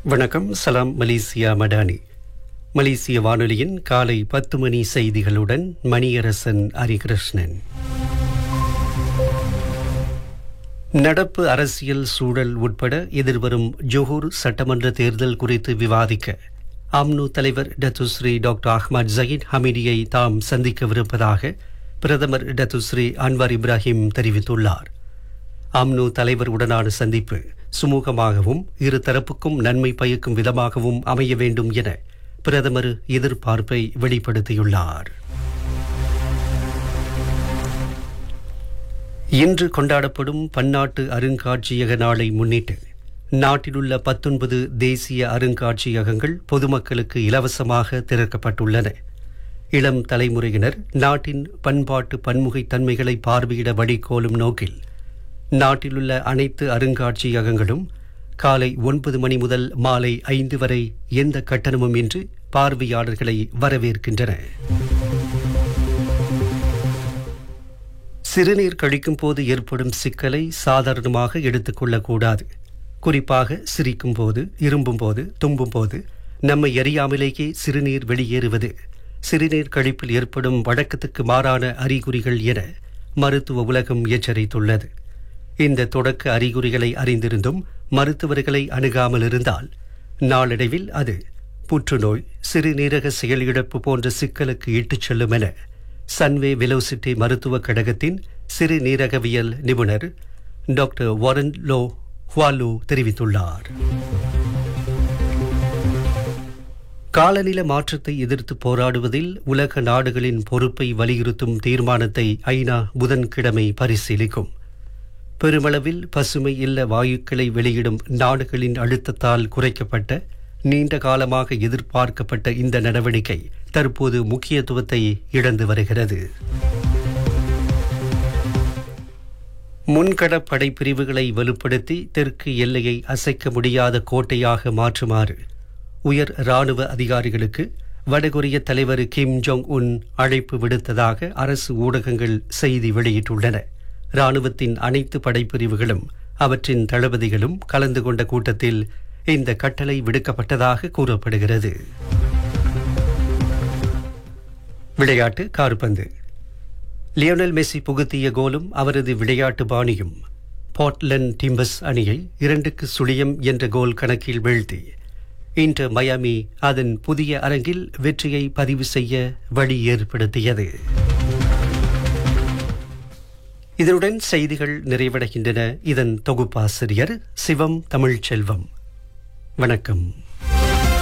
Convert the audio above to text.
வணக்கம். சலாம் மலேசியா மடானி. மலேசிய வானொலியின் காலை 10 மணி செய்திகளுடன் மணியரசன் ஹரிகிருஷ்ணன். நடப்பு அரசியல் சூழல் உட்பட எதிர்வரும் ஜொஹூர் சட்டமன்ற தேர்தல் குறித்து விவாதிக்க அம்னோ தலைவர் டத்துஸ்ரீ டாக்டர் அஹ்மத் ஜயீத் ஹமீடியை தாம் சந்திக்கவிருப்பதாக பிரதமர் டத்துஸ்ரீ அன்வார் இப்ராஹிம் தெரிவித்துள்ளார். அம்னோ தலைவருடனான சந்திப்பு சுமூகமாகவும் இரு தரப்புக்கும் நன்மை பயக்கும் விதமாகவும் அமைய வேண்டும் என பிரதமர் எதிர்பார்ப்பை வெளிப்படுத்தியுள்ளார். இன்று கொண்டாடப்படும் பன்னாட்டு அருங்காட்சியக நாளை முன்னிட்டு நாட்டிலுள்ள 19 தேசிய அருங்காட்சியகங்கள் பொதுமக்களுக்கு இலவசமாக திறக்கப்பட்டுள்ளன. இளம் தலைமுறையினர் நாட்டின் பண்பாட்டு பன்முகைத்தன்மைகளை பார்வையிட வழிகோலும் நோக்கில் நாட்டிலுள்ள அனைத்து அருங்காட்சியகங்களும் காலை 9 மணி முதல் மாலை 5 வரை எந்த கட்டணமும் இன்றி பார்வையாளர்களை வரவேற்கின்றன. சிறுநீர் கழிக்கும் போது ஏற்படும் சிக்கலை சாதாரணமாக எடுத்துக்கொள்ளக்கூடாது. குறிப்பாக சிரிக்கும் போது, இரும்பும் போது, தும்பும் போது நம்மை அறியாமலேயே சிறுநீர் வெளியேறுவது சிறுநீர் கழிப்பில் ஏற்படும் வழக்கத்துக்கு மாறான அறிகுறிகள் என மருத்துவ உலகம் எச்சரித்துள்ளது. இந்த தொடக்க அறிகுறிகளை அறிந்திருந்தும் மருத்துவர்களை அணுகாமல் இருந்தால் நாளடைவில் அது புற்றுநோய், சிறுநீரக செயலிழப்பு போன்ற சிக்கலுக்கு இட்டுச் செல்லும் என சன்வே வெலோசிட்டி மருத்துவக் கழகத்தின் சிறுநீரகவியல் நிபுணர் டாக்டர் வாரன் லோ ஹுவாலு தெரிவித்துள்ளார். காலநில மாற்றத்தை எதிர்த்து போராடுவதில் உலக நாடுகளின் பொறுப்பை வலியுறுத்தும் தீர்மானத்தை ஐநா புதன்கிழமை பரிசீலிக்கும். பெருமளவில் பசுமை இல்ல வாயுக்களை வெளியிடும் நாடுகளின் அழுத்தத்தால் குறைக்கப்பட்ட நீண்ட காலமாக எதிர்பார்க்கப்பட்ட இந்த நடவடிக்கை தற்போது முக்கியத்துவத்தை இழந்து வருகிறது. முன்கடப் படைப்பிரிவுகளை வலுப்படுத்தி தெற்கு எல்லையை அசைக்க முடியாத கோட்டையாக மாற்றுமாறு உயர் இராணுவ அதிகாரிகளுக்கு வடகொரிய தலைவர் கிம் ஜோங் உன் அழைப்பு விடுத்ததாக அரசு ஊடகங்கள் செய்தி வெளியிட்டுள்ளன. இராணுவத்தின் அனைத்து படைப்பிரிவுகளும் அவற்றின் தளபதிகளும் கலந்து கொண்ட கூட்டத்தில் இந்த கட்டளை விடுக்கப்பட்டதாக கூறப்படுகிறது. விளையாட்டு கால்பந்து. லியோனல் மெஸ்ஸி புகுத்திய கோலும் அவரது விளையாட்டு பாணியும் போர்ட்லண்ட் டிம்பர்ஸ் அணியை 2-0 என்ற கோல் கணக்கில் வீழ்த்தி இன்டர் மயாமி அதன் புதிய அரங்கில் வெற்றியை பதிவு செய்ய வழி ஏற்படுத்தியது. இதனுடன் செய்திகள் நிறைவடைகின்றன. இதன் தொகுப்பாசிரியர் சிவம் தமிழ்ச்செல்வம். வணக்கம்.